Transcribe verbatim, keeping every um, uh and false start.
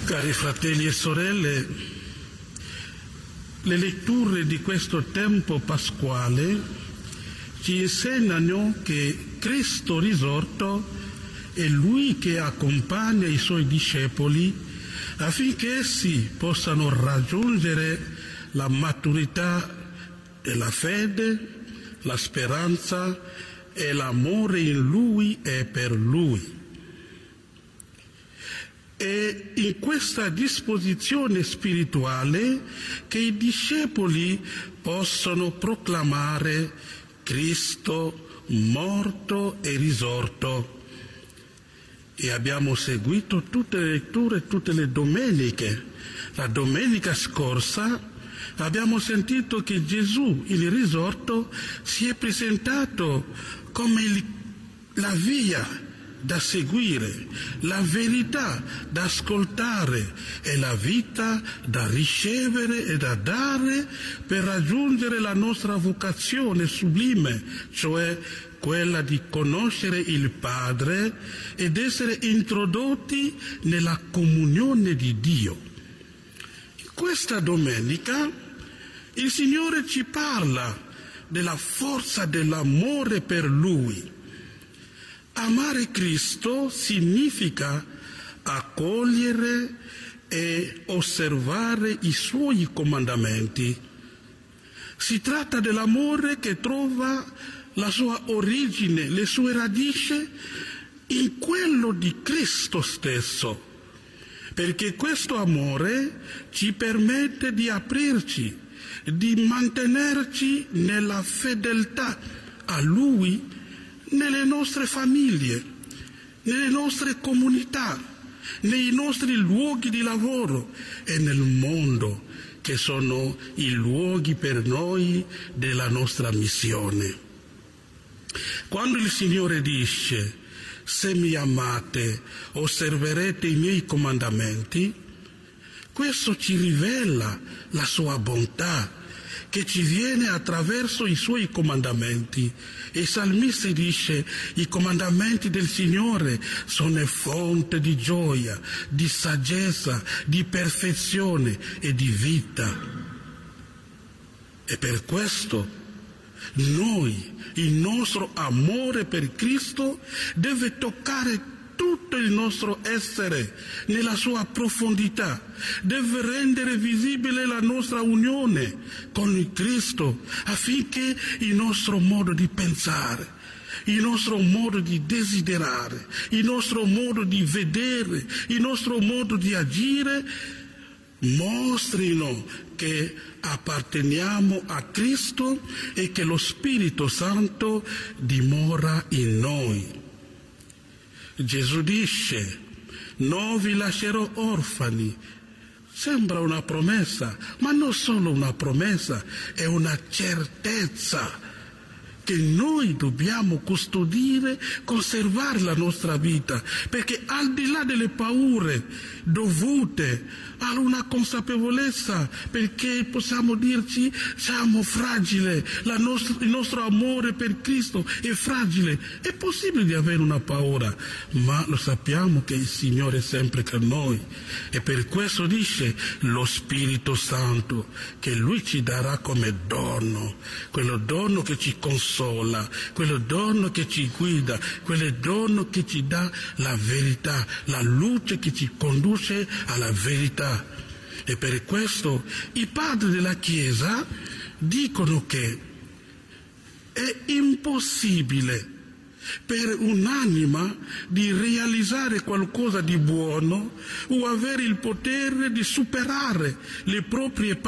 Cari fratelli e sorelle, le letture di questo tempo pasquale ci insegnano che Cristo risorto è Lui che accompagna i Suoi discepoli affinché essi possano raggiungere la maturità della fede, la speranza e l'amore in Lui e per Lui. È in questa disposizione spirituale che i discepoli possono proclamare Cristo morto e risorto. E abbiamo seguito tutte le letture, tutte le domeniche. La domenica scorsa abbiamo sentito che Gesù, il risorto, si è presentato come il, la via da seguire, la verità da ascoltare e la vita da ricevere e da dare per raggiungere la nostra vocazione sublime, cioè quella di conoscere il Padre ed essere introdotti nella comunione di Dio. In questa domenica il Signore ci parla della forza dell'amore per Lui. Amare Cristo significa accogliere e osservare i Suoi comandamenti. Si tratta dell'amore che trova la sua origine, le sue radici in quello di Cristo stesso, perché questo amore ci permette di aprirci, di mantenerci nella fedeltà a Lui, nelle nostre famiglie, nelle nostre comunità, nei nostri luoghi di lavoro e nel mondo, che sono i luoghi per noi della nostra missione. Quando il Signore dice: se mi amate, osserverete i miei comandamenti, questo ci rivela la sua bontà, che ci viene attraverso i Suoi comandamenti. E il salmista dice: i comandamenti del Signore sono fonte di gioia, di saggezza, di perfezione e di vita. E per questo noi, il nostro amore per Cristo deve toccare tutto il nostro essere nella sua profondità, deve rendere visibile la nostra unione con Cristo affinché il nostro modo di pensare, il nostro modo di desiderare, il nostro modo di vedere, il nostro modo di agire mostrino che apparteniamo a Cristo e che lo Spirito Santo dimora in noi. Gesù dice: non vi lascerò orfani. Sembra una promessa, ma non solo una promessa, è una certezza che noi dobbiamo custodire, conservare la nostra vita, perché al di là delle paure dovute a una consapevolezza, perché possiamo dirci siamo fragili, la nostra, il nostro amore per Cristo è fragile, è possibile di avere una paura, ma lo sappiamo che il Signore è sempre con noi, e per questo dice lo Spirito Santo, che Lui ci darà come dono, quello dono che ci consola, quello dono che ci guida, quello dono che ci dà la verità, la luce che ci conduce alla verità. E per questo i padri della Chiesa dicono che è impossibile per un'anima di realizzare qualcosa di buono o avere il potere di superare le proprie